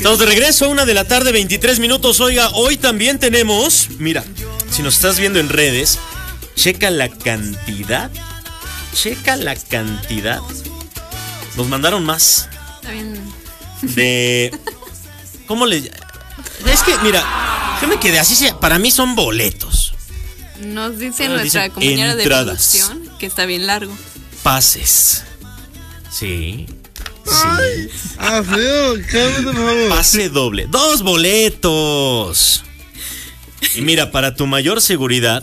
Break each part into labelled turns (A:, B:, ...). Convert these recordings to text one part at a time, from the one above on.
A: Estamos de regreso, 1:00 p.m. Oiga, hoy también tenemos, mira, si nos estás viendo en redes, checa la cantidad. Nos mandaron más.
B: Está bien.
A: ¿Cómo le...? Es que, mira, yo me quedé así, para mí son boletos.
B: Nos dice nuestra compañera
A: entradas.
B: de producción que está bien largo.
A: Pases. Sí.
C: Feo, cálmate, por favor.
A: Pase doble. 2 boletos. Y mira, para tu mayor seguridad,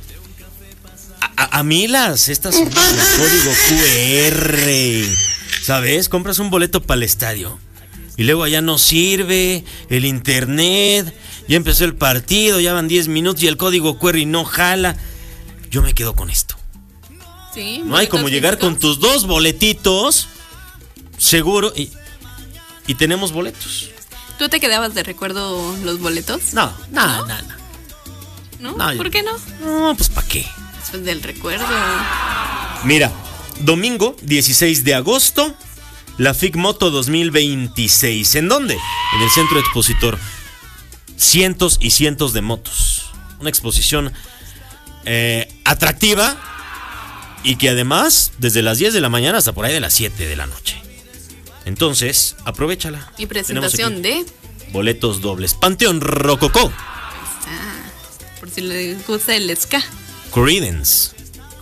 A: a mí estas son el código QR. ¿Sabes? Compras un boleto para el estadio y luego allá no sirve el internet. Ya empezó el partido, ya van 10 minutos y el código QR no jala. Yo me quedo con esto.
B: Sí,
A: no hay como llegar con tus 2 boletitos, seguro, y tenemos boletos.
B: ¿Tú te quedabas de recuerdo los boletos?
A: No.
B: ¿No?
A: No,
B: ¿Por qué no?
A: No, pues ¿para qué?
B: Eso es del recuerdo.
A: Mira, domingo 16 de agosto, la FICMoto 2026. ¿En dónde? En el Centro Expositor. Cientos y cientos de motos. Una exposición atractiva y que además desde las 10 de la mañana hasta por ahí de las 7 de la noche. Entonces, aprovéchala.
B: Y presentación de
A: boletos dobles. Panteón Rococó.
B: Por si les gusta el ska.
A: Creedence.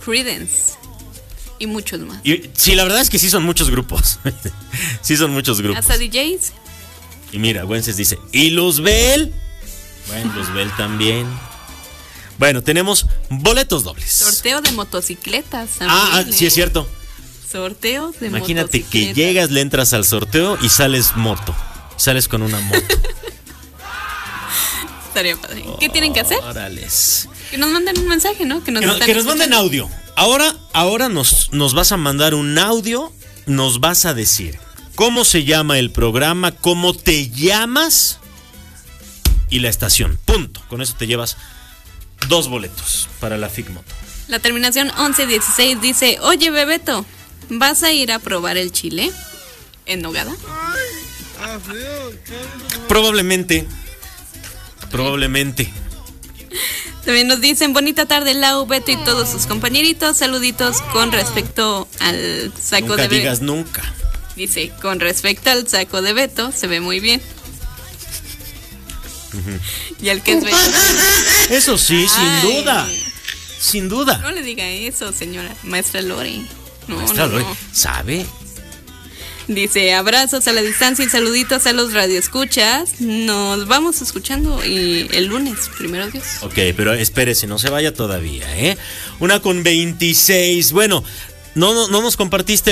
B: Y muchos más.
A: Y sí, la verdad es que sí son muchos grupos. Sí son muchos grupos.
B: Hasta DJs.
A: Y mira, Güences dice, ¿y Luzbel? Bueno, Luzbel también. Bueno, tenemos boletos dobles.
B: Sorteo de motocicletas también.
A: Sí es cierto.
B: Sorteo de
A: Imagínate
B: motocicletas.
A: que llegas, le entras al sorteo y sales moto. Sales con una moto.
B: Estaría padre. ¿Qué tienen que hacer?
A: Órales.
B: Que nos manden un mensaje, ¿no? Que nos
A: manden audio. Ahora nos vas a mandar un audio. Nos vas a decir cómo se llama el programa, cómo te llamas y la estación. Punto. Con eso te llevas 2 boletos para la FICMoto.
B: La terminación 1116 dice: oye, Bebeto, ¿vas a ir a probar el chile en nogada?
A: Probablemente.
B: También nos dicen: bonita tarde, Lau, Beto y todos sus compañeritos. Saluditos con respecto al saco
A: nunca
B: de Beto.
A: Digas nunca.
B: Dice: con respecto al saco de Beto, se ve muy bien. Y el que es Beto.
A: Eso sí, sin duda.
B: No le diga eso, señora maestra Lore.
A: Maestra Lore, ¿sabe?
B: Dice: abrazos a la distancia y saluditos a los radioescuchas. Nos vamos escuchando y el lunes, primero Dios.
A: Ok, pero espérese, no se vaya todavía, 1:26. Bueno, no nos compartiste